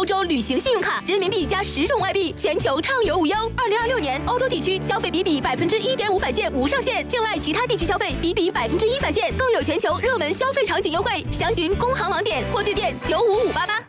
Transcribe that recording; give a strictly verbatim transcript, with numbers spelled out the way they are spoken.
欧洲旅行信用卡，人民币加十种外币，全球畅游无忧。二零二六年，欧洲地区消费比比百分之一点五返现无上限，境外其他地区消费比比百分之一返现，更有全球热门消费场景优惠。详询工行网点或致电九五五八八。